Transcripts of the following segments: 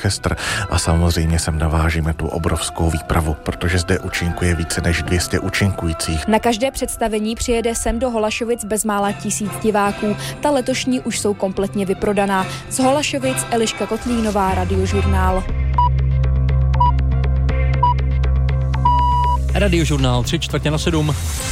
orchestr a samozřejmě sem navážíme tu obrovskou výpravu, protože zde účinkuje více než 200 účinkujících. Na každé představení přijede sem do Holašovic bezmála 1000 diváků. Ta letošní už jsou kompletně vyprodaná. Z Holašovic Eliška Kotlínová, Radiožurnál. Radiožurnál 6:45.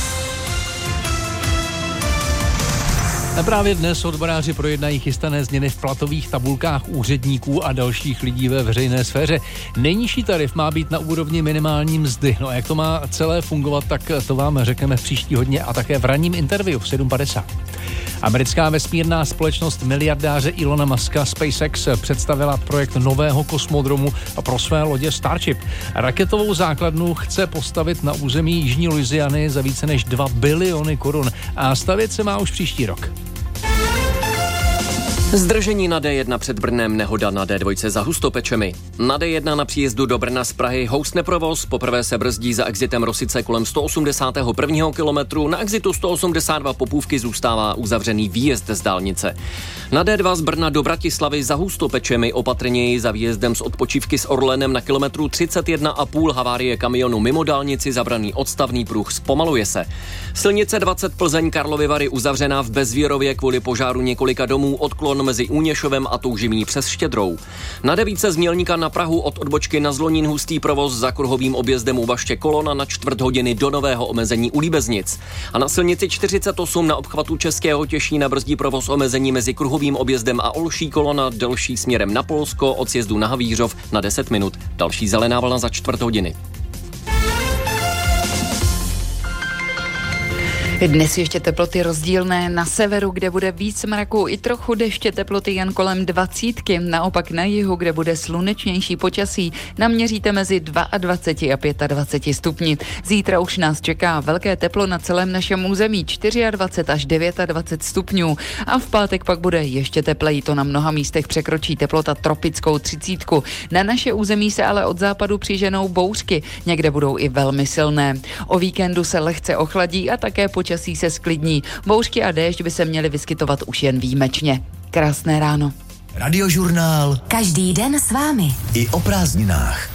A právě dnes odboráři projednají chystané změny v platových tabulkách úředníků a dalších lidí ve veřejné sféře. Nejnižší tarif má být na úrovni minimální mzdy. No a jak to má celé fungovat, tak to vám řekneme v příští hodně a také v ranním interview v 7:50. Americká vesmírná společnost miliardáře Elona Muska SpaceX představila projekt nového kosmodromu pro své lodě Starship. Raketovou základnu chce postavit na území Jižní Louisiany za více než 2 biliony korun a stavět se má už příští rok. Zdržení na D1 před Brnem, nehoda na D2 za Hustopečemi. Na D1 na příjezdu do Brna z Prahy houstne provoz, poprvé se brzdí za exitem Rosice kolem 181. kilometru, na exitu 182 Popůvky zůstává uzavřený výjezd z dálnice. Na D2 z Brna do Bratislavy za Hustopečemi opatrněji za výjezdem z odpočívky s Orlenem na kilometru 31,5 havárie kamionu mimo dálnici, zabraný odstavný pruh, zpomaluje se. Silnice 20 Plzeň Karlovy Vary uzavřená v Bezvírově kvůli požáru několika domů, odklon mezi Úněšovem a Toužimí přes Štědrou. Na devíce z Mělníka na Prahu od odbočky na Zlonín hustý provoz za kruhovým objezdem u Baště Kolona na 1/4 hodiny do nového omezení u Líbeznic. A na silnici 48 na obchvatu Českého Těšína brzdí provoz omezení mezi kruhovým objezdem a Olší Kolona delší směrem na Polsko od sjezdu na Havířov na 10 minut. Další zelená vlna za 1/4 hodiny. Dnes ještě teploty rozdílné na severu, kde bude víc mraku i trochu deště, teploty jen kolem 20. Naopak na jihu, kde bude slunečnější počasí, naměříte mezi 22 a 25 stupni. Zítra už nás čeká velké teplo na celém našem území, 24 až 29 stupňů. A v pátek pak bude ještě tepleji, to na mnoha místech překročí teplota tropickou 30. Na naše území se ale od západu přiženou bouřky, někde budou i velmi silné. O víkendu se lehce ochladí a také počasí se sklidní. Bouřky a déšť by se měly vyskytovat už jen výjimečně. Krásné ráno. Radiožurnál. Každý den s vámi. I o prázdninách.